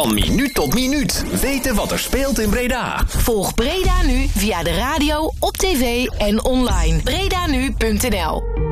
Van minuut tot minuut weten wat er speelt in Breda. Volg Breda Nu via de radio, op tv en online. bredanu.nl